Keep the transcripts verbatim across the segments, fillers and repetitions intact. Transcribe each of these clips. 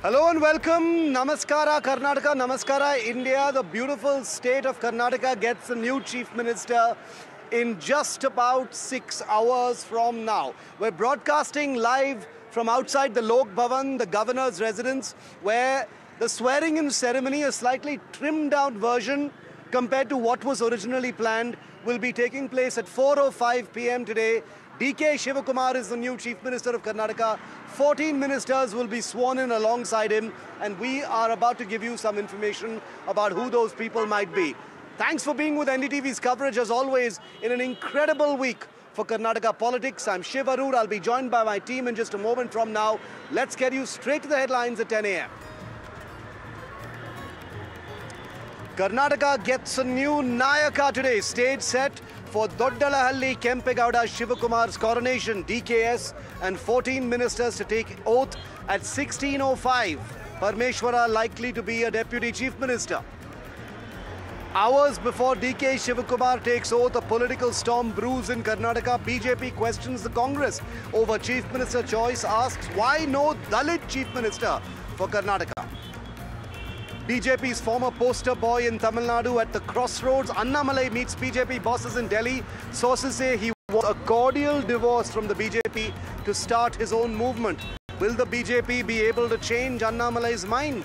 Hello and welcome. Namaskara Karnataka, Namaskara India. The beautiful state of Karnataka gets a new Chief Minister in just about six hours from now. We're broadcasting live from outside the Lok Bhavan, the governor's residence, where the swearing-in ceremony, a slightly trimmed-down version compared to what was originally planned, will be taking place at four oh five p m today. D K Shivakumar is the new Chief Minister of Karnataka. fourteen ministers will be sworn in alongside him, and we are about to give you some information about who those people might be. Thanks for being with N D T V's coverage, as always, in an incredible week for Karnataka politics. I'm Shiv Arur. I'll be joined by my team in just a moment from now. Let's get you straight to the headlines at ten a m Karnataka gets a new Nayaka today. Stage set for Doddalahalli Kempegowda Shivakumar's coronation. D K S and fourteen ministers to take oath at sixteen oh five. Parmeshwara likely to be a deputy chief minister. Hours before D K Shivakumar takes oath, a political storm brews in Karnataka. B J P questions the Congress over chief minister choice, asks why no Dalit chief minister for Karnataka. B J P's former poster boy in Tamil Nadu at the crossroads. Annamalai meets B J P bosses in Delhi. Sources say he wants a cordial divorce from the B J P to start his own movement. Will the B J P be able to change Annamalai's mind?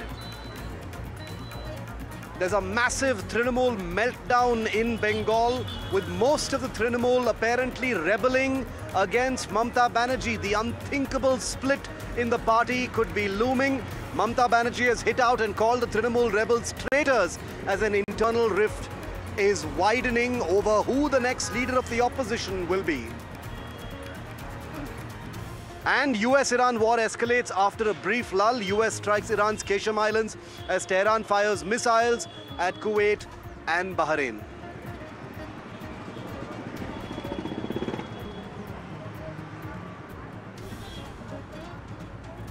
There's a massive Trinamool meltdown in Bengal, with most of the Trinamool apparently rebelling against Mamata Banerjee. The unthinkable split in the party could be looming. Mamata Banerjee has hit out and called the Trinamool rebels traitors as an internal rift is widening over who the next leader of the opposition will be. And U S Iran war escalates after a brief lull. U S strikes Iran's Qasem Islands as Tehran fires missiles at Kuwait and Bahrain.